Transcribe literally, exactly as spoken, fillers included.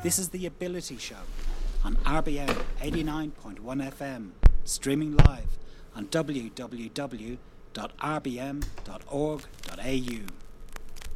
This is The Ability Show on R B M eighty-nine point one F M, streaming live on w w w dot r b m dot org dot a u.